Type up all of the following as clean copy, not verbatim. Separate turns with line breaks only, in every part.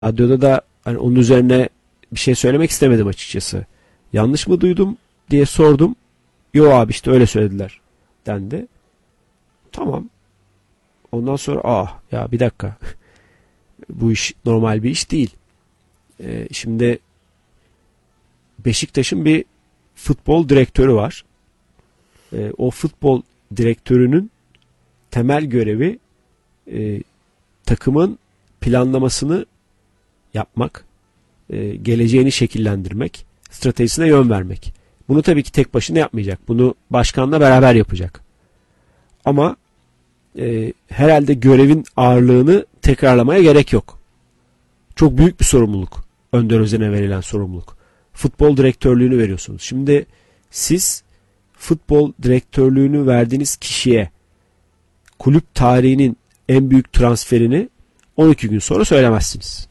Radyoda da hani onun üzerine bir şey söylemek istemedim açıkçası. Yanlış mı duydum diye sordum. Yo abi işte öyle söylediler dendi. Tamam. Ondan sonra ya bir dakika. Bu iş normal bir iş değil. Şimdi Beşiktaş'ın bir futbol direktörü var. O futbol direktörünün temel görevi takımın planlamasını yapmak, geleceğini şekillendirmek, stratejisine yön vermek. Bunu tabii ki tek başına yapmayacak. Bunu başkanla beraber yapacak. Ama herhalde görevin ağırlığını tekrarlamaya gerek yok. Çok büyük bir sorumluluk. Önder Özen'e verilen sorumluluk. Futbol direktörlüğünü veriyorsunuz. Şimdi siz futbol direktörlüğünü verdiğiniz kişiye kulüp tarihinin en büyük transferini 12 gün sonra söylemezsiniz.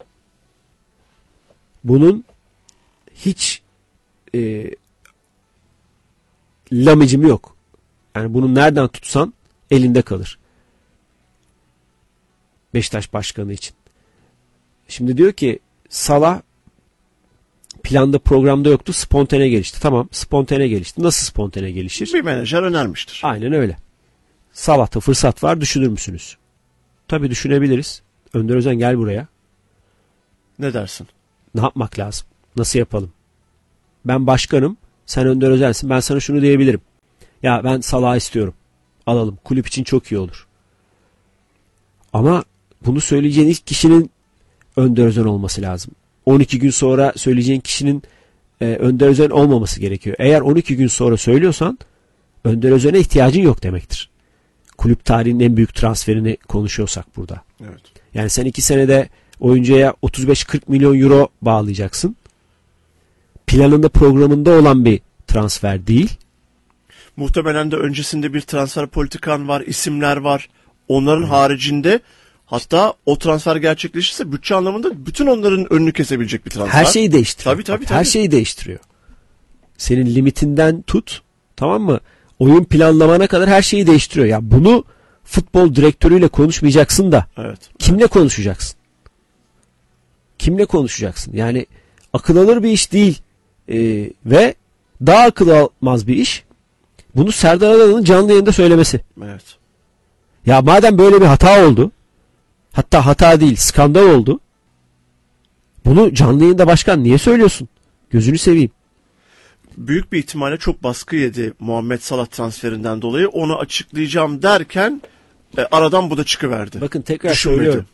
Bunun hiç lamicimi yok. Yani bunu nereden tutsan elinde kalır. Beşiktaş başkanı için. Şimdi diyor ki Salah planda programda yoktu. Spontane gelişti. Tamam, spontane gelişti. Nasıl spontane gelişir?
Bir menajer önermiştir.
Aynen öyle. Salah'ta fırsat var. Düşünür müsünüz? Tabii düşünebiliriz. Önder Özen gel buraya.
Ne dersin?
Ne yapmak lazım? Nasıl yapalım? Ben başkanım. Sen Önder Özen'sin. Ben sana şunu diyebilirim. Ya ben Salah'ı istiyorum. Alalım. Kulüp için çok iyi olur. Ama bunu söyleyeceğin ilk kişinin Önder Özen olması lazım. 12 gün sonra söyleyeceğin kişinin Önder Özen olmaması gerekiyor. Eğer 12 gün sonra söylüyorsan Önder Özen'e ihtiyacın yok demektir. Kulüp tarihinin en büyük transferini konuşuyorsak burada.
Evet.
Yani sen 2 senede oyuncuya 35-40 milyon euro bağlayacaksın. Planında programında olan bir transfer değil.
Muhtemelen de öncesinde bir transfer politikan var, isimler var. Onların haricinde hatta o transfer gerçekleşirse bütçe anlamında bütün onların önünü kesebilecek bir transfer.
Her şeyi değiştiriyor.
Tabii.
Her şeyi değiştiriyor. Senin limitinden tut, tamam mı? Oyun planlamana kadar her şeyi değiştiriyor. Ya bunu futbol direktörüyle konuşmayacaksın da.
Evet.
Kimle konuşacaksın? Kimle konuşacaksın? Yani akıl alır bir iş değil. Ve daha akıl almaz bir iş. Bunu Serdar Adalı'nın canlı yayında söylemesi.
Evet.
Ya madem böyle bir hata oldu, hatta hata değil skandal oldu, bunu canlı yayında başkan niye söylüyorsun? Gözünü seveyim.
Büyük bir ihtimalle çok baskı yedi Muhammed Salah transferinden dolayı. Onu açıklayacağım derken aradan bu da çıkıverdi.
Bakın tekrar
Düşünmedi.
söylüyorum.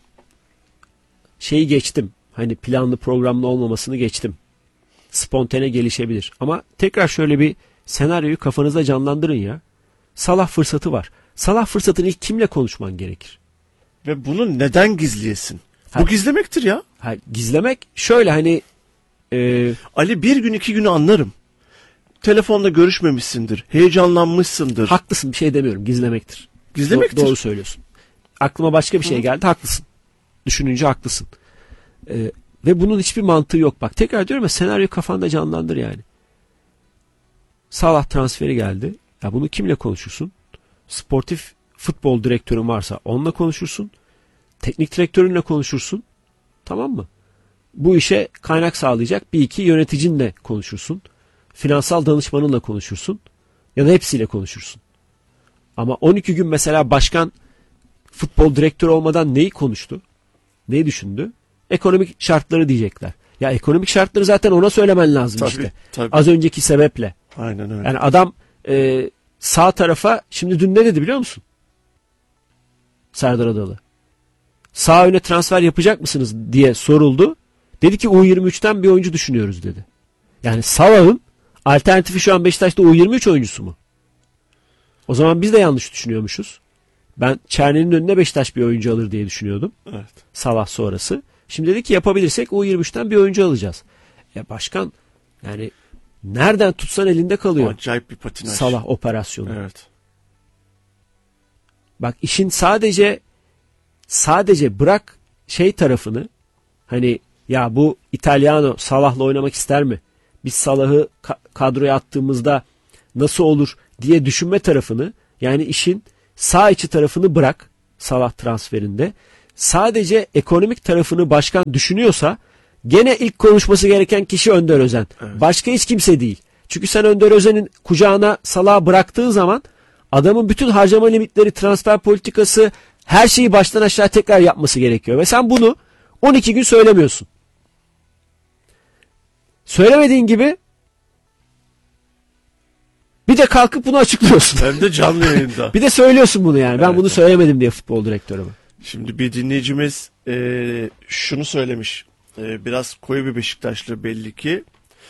Şeyi geçtim. Hani planlı programlı olmamasını geçtim. Spontane gelişebilir. Ama tekrar şöyle bir senaryoyu kafanızda canlandırın ya. Salah fırsatı var. Salah fırsatını ilk kimle konuşman gerekir?
Ve bunu neden gizleyesin? Bu gizlemektir ya.
Gizlemek şöyle hani
Ali bir gün 2 günü anlarım. Telefonda görüşmemişsindir. Heyecanlanmışsındır.
haklısın, bir şey demiyorum, gizlemektir.
Gizlemektir.
Doğru söylüyorsun. Aklıma başka bir şey geldi, haklısın. Düşününce haklısın. Ve bunun hiçbir mantığı yok. Bak tekrar diyorum ya, senaryo kafanda canlandır yani. Salah transferi geldi. Ya bunu kimle konuşursun? Sportif futbol direktörün varsa onunla konuşursun. Teknik direktörünle konuşursun. Tamam mı? Bu işe kaynak sağlayacak bir iki yöneticinle konuşursun. Finansal danışmanınla konuşursun. Ya da hepsiyle konuşursun. Ama 12 gün mesela başkan futbol direktörü olmadan neyi konuştu? Neyi düşündü? Ekonomik şartları diyecekler. Ya ekonomik şartları zaten ona söylemen lazım
Tabii,
işte.
tabii.
Az önceki sebeple.
Aynen öyle.
Yani adam sağ tarafa şimdi dün ne dedi biliyor musun? Serdar Adalı. Sağ öne transfer yapacak mısınız diye soruldu. Dedi ki U23'ten bir oyuncu düşünüyoruz dedi. Yani Salah'ın alternatifi şu an Beşiktaş'ta U23 oyuncusu mu? O zaman biz de yanlış düşünüyormuşuz. Ben Çerni'nin önüne Beşiktaş bir oyuncu alır diye düşünüyordum.
Evet.
Salah sonrası. Şimdi dedi ki yapabilirsek U23'ten bir oyuncu alacağız. Ya başkan yani nereden tutsan elinde kalıyor.
Acayip bir patinaj.
Salah operasyonu.
Evet.
Bak işin sadece bırak şey tarafını, hani ya bu İtalyano Salah'la oynamak ister mi? Biz Salah'ı kadroya attığımızda nasıl olur diye düşünme tarafını, yani işin sağ içi tarafını bırak Salah transferinde. sadece ekonomik tarafını başkan düşünüyorsa gene ilk konuşması gereken kişi Önder Özen.
Evet.
Başka hiç kimse değil. Çünkü sen Önder Özen'in kucağına salağı bıraktığın zaman adamın bütün harcama limitleri, transfer politikası, her şeyi baştan aşağı tekrar yapması gerekiyor. Ve sen bunu 12 gün söylemiyorsun. Söylemediğin gibi bir de kalkıp bunu açıklıyorsun.
Hem de canlı yayında.
Bir de söylüyorsun bunu yani. Ben
Evet.
bunu söylemedim diye futbol direktörüme.
Şimdi bir dinleyicimiz şunu söylemiş. Biraz koyu bir Beşiktaşlı belli ki.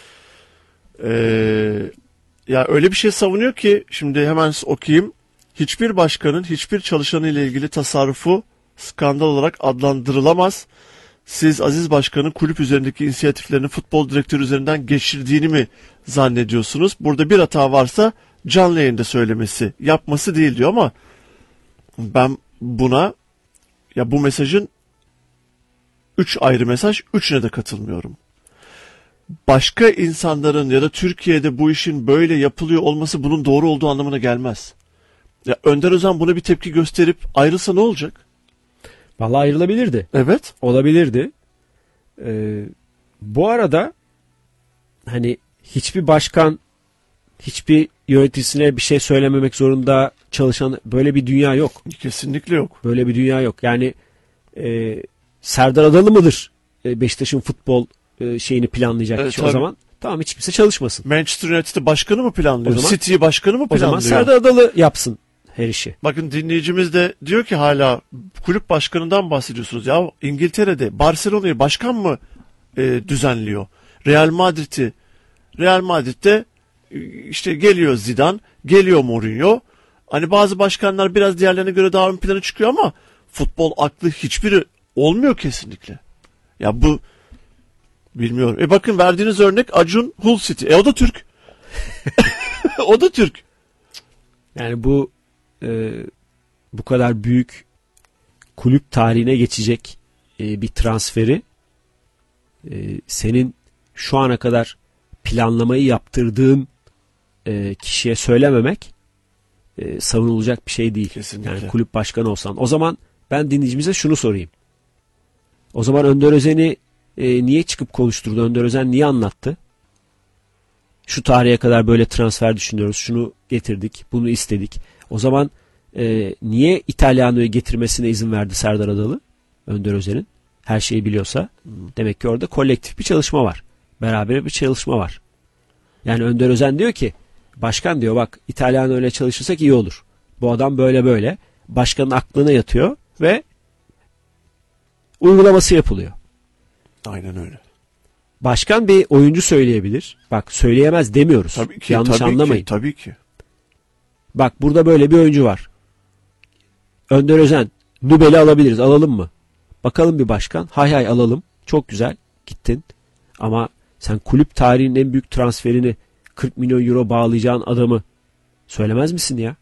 Ya öyle bir şey savunuyor ki şimdi hemen okuyayım. Hiçbir başkanın hiçbir çalışanı ile ilgili tasarrufu skandal olarak adlandırılamaz. Siz Aziz Başkan'ın kulüp üzerindeki inisiyatiflerini futbol direktörü üzerinden geçirdiğini mi zannediyorsunuz? Burada bir hata varsa canlı yayında söylemesi, yapması değil diyor ama ben buna, ya bu mesajın 3 ayrı mesaj, 3'üne de katılmıyorum. Başka insanların ya da Türkiye'de bu işin böyle yapılıyor olması bunun doğru olduğu anlamına gelmez. Ya Önder Özen buna bir tepki gösterip ayrılsa ne olacak?
Vallahi ayrılabilirdi.
Evet.
Olabilirdi. Bu arada hani hiçbir başkan hiçbir yöneticisine bir şey söylememek zorunda çalışan, böyle bir dünya yok.
Kesinlikle yok.
Böyle bir dünya yok. Yani Serdar Adalı mıdır Beşiktaş'ın futbol şeyini planlayacak
Evet,
kişi o
tabii.
zaman? Tamam, hiç kimse çalışmasın.
Manchester United'ı başkanı mı planlıyor?
O zaman-
City'yi başkanı mı
O
planlıyor?
zaman Serdar Adalı yapsın her işi.
Bakın dinleyicimiz de diyor ki hala kulüp başkanından bahsediyorsunuz. Ya İngiltere'de Barcelona'yı başkan mı düzenliyor? Real Madrid'de işte geliyor Zidane, geliyor Mourinho. Hani bazı başkanlar biraz diğerlerine göre daha ön plana çıkıyor ama futbol aklı hiçbiri olmuyor kesinlikle. Ya bu bilmiyorum. Bakın verdiğiniz örnek Acun Hull City. O da Türk. O da Türk.
Yani bu kadar büyük kulüp tarihine geçecek bir transferi senin şu ana kadar planlamayı yaptırdığın kişiye söylememek savunulacak bir şey değil.
Kesinlikle.
Yani kulüp başkanı olsan. O zaman ben dinleyicimize şunu sorayım. O zaman Önder Özen'i niye çıkıp konuşturdu? Önder Özen niye anlattı? Şu tarihe kadar böyle transfer düşünüyoruz. Şunu getirdik. Bunu istedik. O zaman niye İtalyana'yı getirmesine izin verdi Serdar Adalı? Önder Özen'in. Her şeyi biliyorsa. Demek ki orada kolektif bir çalışma var. Beraber bir çalışma var. Yani Önder Özen diyor ki, başkan diyor bak İtalyan öyle çalışırsak iyi olur. Bu adam böyle böyle. Başkanın aklına yatıyor ve uygulaması yapılıyor.
Aynen öyle.
Başkan bir oyuncu söyleyebilir. Bak söyleyemez demiyoruz.
Tabii ki.
Yanlış
tabii
anlamayın.
Ki, tabii ki.
Bak burada böyle bir oyuncu var. Önder Özen, Nubel'i alabiliriz. Alalım mı? Bakalım bir başkan. Hay hay alalım. Çok güzel. Gittin. Ama sen kulüp tarihinin en büyük transferini 40 milyon euro bağlayacağın adamı söylemez misin ya?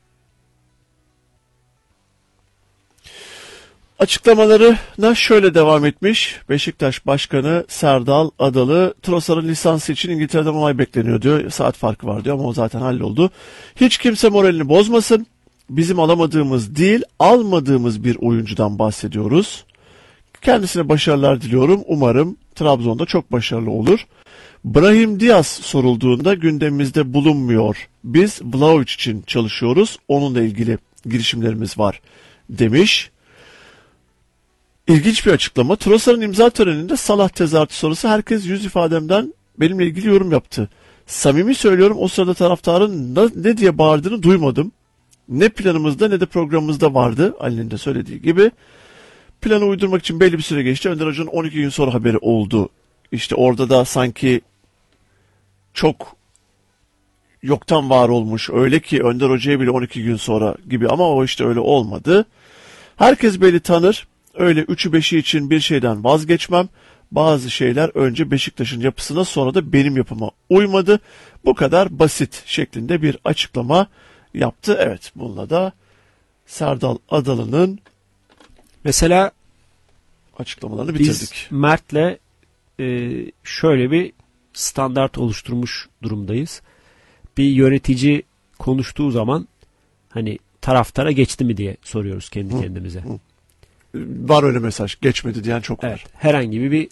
Açıklamalarına şöyle devam etmiş. Beşiktaş Başkanı Serdal Adalı, Trossard'ın lisansı için İngiltere'den onay bekleniyor diyor. Saat farkı var diyor ama o zaten halloldu. Hiç kimse moralini bozmasın. Bizim alamadığımız değil, almadığımız bir oyuncudan bahsediyoruz. Kendisine başarılar diliyorum. Umarım Trabzon'da çok başarılı olur. Brahim Diaz sorulduğunda gündemimizde bulunmuyor. Biz Vlahovic için çalışıyoruz. Onunla ilgili girişimlerimiz var demiş. İlginç bir açıklama. Trossard'ın imza töreninde Salah tezahüratı sonrası herkes yüz ifademden benimle ilgili yorum yaptı. Samimi söylüyorum, o sırada taraftarın ne diye bağırdığını duymadım. Ne planımızda ne de programımızda vardı. Ali'nin de söylediği gibi. Planı uydurmak için belli bir süre geçti. Önder Hoca'nın 12 gün sonra haberi oldu. İşte orada da sanki çok yoktan var olmuş. Öyle ki Önder Hoca'ya bile 12 gün sonra gibi ama o işte öyle olmadı. Herkes beni tanır. Öyle 3'ü 5'i için bir şeyden vazgeçmem. Bazı şeyler önce Beşiktaş'ın yapısına sonra da benim yapıma uymadı. Bu kadar basit şeklinde bir açıklama yaptı. Evet, bununla da Serdal Adalı'nın
Mesela
açıklamalarını
biz
bitirdik.
Mert'le şöyle bir standart oluşturmuş durumdayız. Bir yönetici konuştuğu zaman hani taraftara geçti mi diye soruyoruz kendi kendimize.
var öyle mesaj. Geçmedi diyen çok var.
Evet, herhangi bir